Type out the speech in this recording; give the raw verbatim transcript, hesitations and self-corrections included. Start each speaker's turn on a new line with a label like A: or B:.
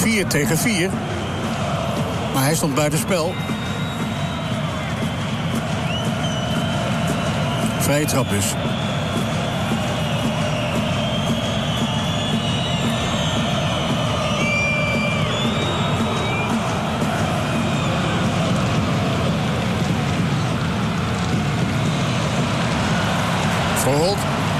A: vier tegen vier. Maar hij stond buitenspel. Vrije trap dus. Verholt.